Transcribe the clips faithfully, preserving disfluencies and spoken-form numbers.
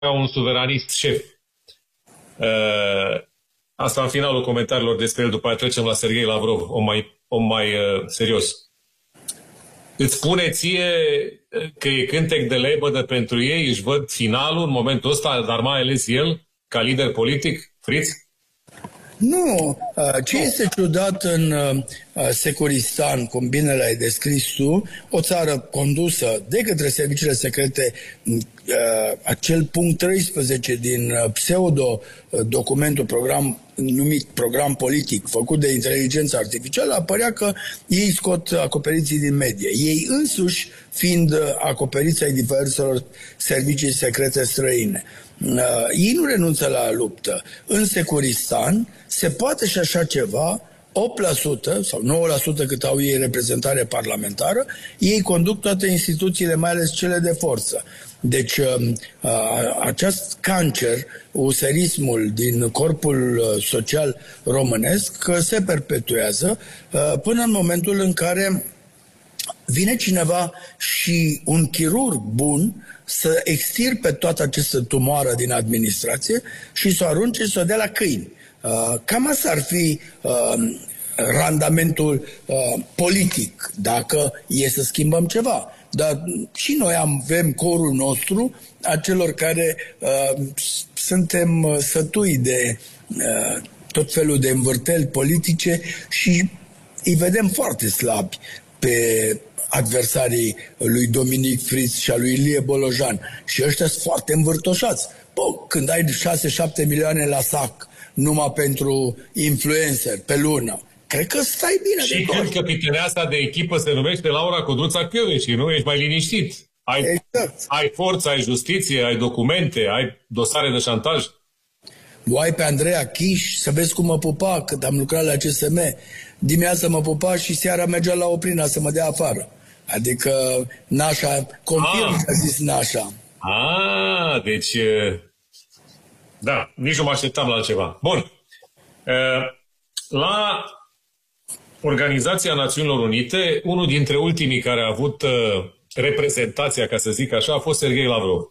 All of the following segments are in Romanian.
un suveranist șef. Uh, asta în finalul comentariilor despre el, după aceea trecem la Serghei Lavrov, om mai, om mai uh, serios. Îți spune ție că e cântec de lebădă pentru ei, își văd finalul în momentul ăsta, dar mai ales el, ca lider politic, Fritz? Nu. Ce este ciudat în Securistan, cum bine l-ai descris tu, o țară condusă de către serviciile secrete, acel punct treisprezece din pseudo-documentul program numit program politic, făcut de inteligență artificială, apărea că ei scot acoperiții din medie. Ei însuși fiind acoperiți ai diverselor servicii secrete străine. Uh, ei nu renunță la luptă. În Securistan se poate și așa ceva, opt la sută sau nouă la sută cât au ei reprezentare parlamentară, ei conduc toate instituțiile, mai ales cele de forță. Deci uh, uh, acest cancer, userismul din corpul uh, social românesc uh, se perpetuează uh, până în momentul în care vine cineva și un chirurg bun să extirpe toată această tumoară din administrație și să o arunce și să o dea la câini. Uh, cam asta ar fi uh, randamentul uh, politic, dacă e să schimbăm ceva. Dar și noi avem corul nostru a celor care uh, suntem sătui de uh, tot felul de învârteli politice și îi vedem foarte slabi pe adversarii lui Dominic Fritz și a lui Ilie Bolojan. Și ăștia sunt foarte învârtoșați. Bă, când ai șase șapte milioane la sac numai pentru influencer pe lună, cred că stai bine. Și când capitaneasa de echipă se numește Laura Codruța Kövesi, nu? Ești mai liniștit. Ai, exact. ai forță, ai justiție, ai documente, ai dosare de șantaj. O ai pe Andreea Chiș, să vezi cum mă pupa când am lucrat la C S M. Dimineața mă pupa și seara mergea la Oprina să mă dea afară. Adică Nașa, confirm că a zis Nașa. Ah, deci... Da, nici nu mă așteptam la altceva. Bun. La Organizația Națiunilor Unite, unul dintre ultimii care a avut reprezentația, ca să zic așa, a fost Serghei Lavrov.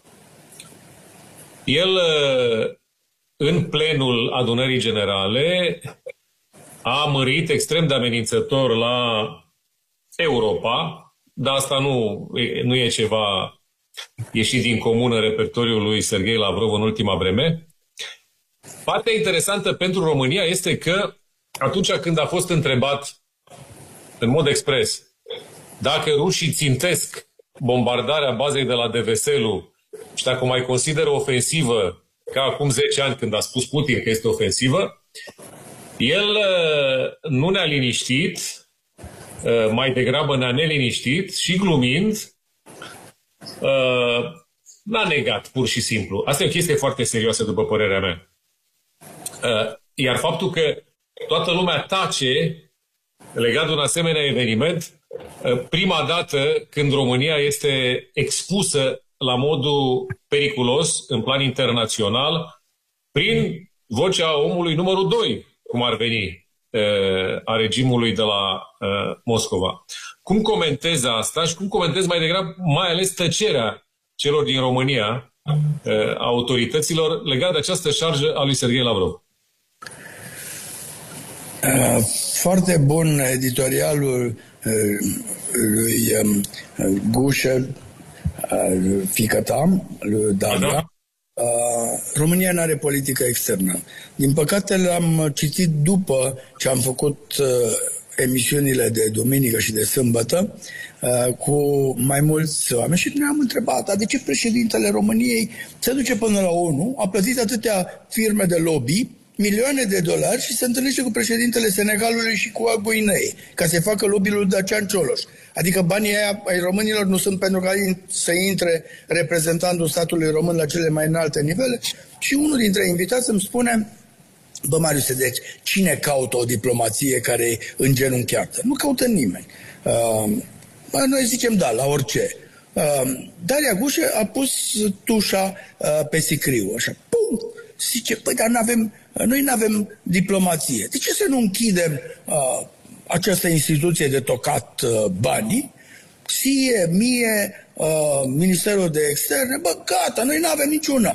El, în plenul adunării generale, a mărit extrem de amenințător la Europa, dar asta nu, nu e ceva ieșit din comun în repertoriul lui Serghei Lavrov în ultima vreme. Partea interesantă pentru România este că atunci când a fost întrebat în mod expres dacă rușii țintesc bombardarea bazei de la Deveselu și dacă mai consideră ofensivă ca acum zece ani când a spus Putin că este ofensivă, el nu ne-a liniștit, mai degrabă ne-a neliniștit și glumind n-a negat pur și simplu. Asta e o chestie foarte serioasă după părerea mea. Iar faptul că toată lumea tace legat de un asemenea eveniment, prima dată când România este expusă la modul periculos în plan internațional prin vocea omului numărul doi, cum ar veni, a regimului de la Moscova. Cum comentezi asta și cum comentezi mai degrabă, mai ales tăcerea celor din România, a autorităților, legat de această șarjă a lui Serghei Lavrov? Foarte bun editorialul lui Gușă, fiică ta, lui Daria. România nu are politică externă. Din păcate l-am citit după ce am făcut emisiunile de duminică și de sâmbătă cu mai mulți oameni și ne-am întrebat, dar de ce președintele României se duce până la ONU, a plătit atâtea firme de lobby, milioane de dolari și se întâlnește cu președintele Senegalului și cu Guineei ca să facă lobby-ul lui Dacian Cioloș. Adică banii aia ai românilor nu sunt pentru ca să intre reprezentantul statului român la cele mai înalte nivele. Și unul dintre invitați îmi spune: bă, Marius, deci cine caută o diplomație care e îngenunchiată? Nu caută nimeni. Uh, noi zicem da, la orice. Uh, Daria Gușă a pus tușa uh, pe sicriu, așa, pum! Zice, păi, dar n-avem, noi nu avem diplomație. De ce să nu închidem uh, această instituție de tocat uh, banii, ție, mie, uh, Ministerul de Externe, bă, gata, noi nu avem niciuna.